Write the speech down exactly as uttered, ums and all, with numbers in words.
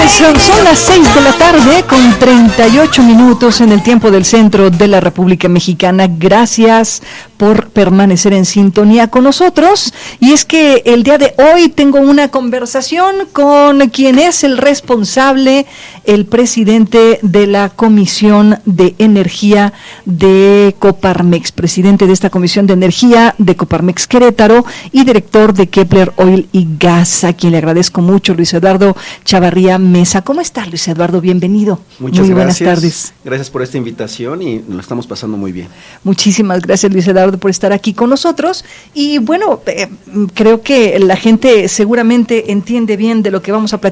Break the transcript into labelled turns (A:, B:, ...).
A: Son, son las seis de la tarde con treinta y ocho minutos en el tiempo del centro de la República Mexicana. Gracias por permanecer en sintonía con nosotros. Y es que el día de hoy tengo una conversación con quien es el responsable, el presidente de la Comisión de Energía de Coparmex, presidente de esta Comisión de Energía de Coparmex Querétaro y director de Kepler Oil y Gas, a quien le agradezco mucho, Luis Eduardo Chavarría Mesa. ¿Cómo estás, Luis Eduardo? Bienvenido.
B: Muchas
A: muy
B: gracias.
A: Buenas tardes.
B: Gracias por esta invitación y lo estamos pasando muy bien.
A: Muchísimas gracias, Luis Eduardo, por estar aquí con nosotros. Y bueno, eh, creo que la gente seguramente entiende bien de lo que vamos a platicar